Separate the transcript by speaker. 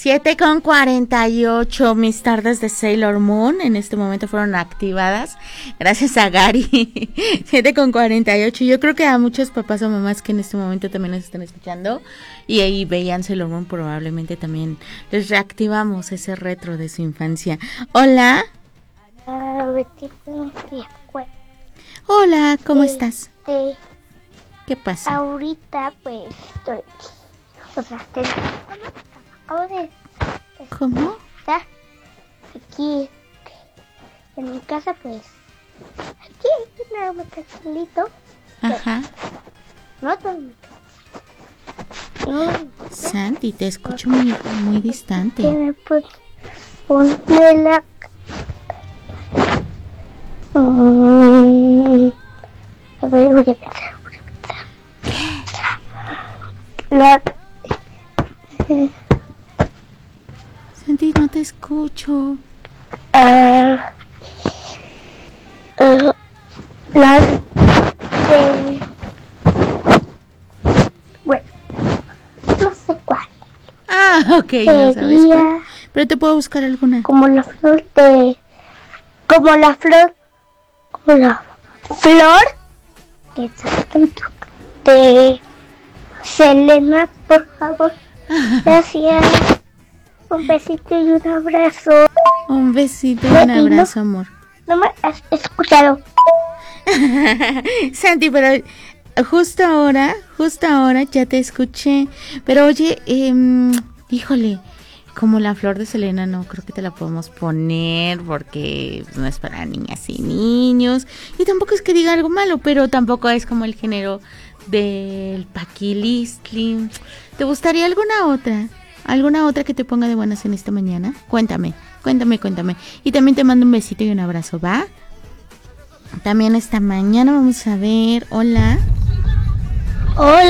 Speaker 1: 7:48, mis tardes de Sailor Moon en este momento fueron activadas gracias a Gary. 7:48, yo creo que a muchos papás o mamás que en este momento también nos están escuchando y ahí veían Sailor Moon, probablemente también les reactivamos ese retro de su infancia. Hola. Hola, ¿cómo estás? ¿Qué pasa?
Speaker 2: Ahorita pues estoy, o sea, acabo de
Speaker 1: ¿Cómo?
Speaker 2: estar aquí en mi casa, pues aquí nada más tranquilito.
Speaker 1: Ajá.
Speaker 2: No todo mi casa.
Speaker 1: Santi, te escucho muy distante.
Speaker 2: Que me pone la a ver, voy a pensar.
Speaker 1: Santi, no te escucho.
Speaker 2: Bueno, no sé cuál.
Speaker 1: Ok, no sabes cuál. Pero te puedo buscar alguna.
Speaker 2: Como la flor de Selena, por favor. Gracias. Un besito y un abrazo.
Speaker 1: Un besito y un abrazo, amor.
Speaker 2: No me has escuchado.
Speaker 1: Santi, pero justo ahora ya te escuché. Pero oye, híjole, como la flor de Selena no creo que te la podemos poner porque no es para niñas y niños. Y tampoco es que diga algo malo, pero tampoco es como el género del Paquilistli. ¿Te gustaría alguna otra? ¿Alguna otra que te ponga de buenas en esta mañana? Cuéntame. Y también te mando un besito y un abrazo, ¿va? También esta mañana vamos a ver. Hola.